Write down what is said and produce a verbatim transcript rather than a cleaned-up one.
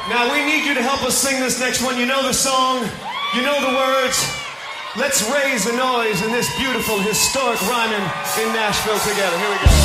Now we need you to help us sing this next one. You know the song, you know the words. Let's raise the noise in this beautiful, historic rhyming in Nashville together. Here we go.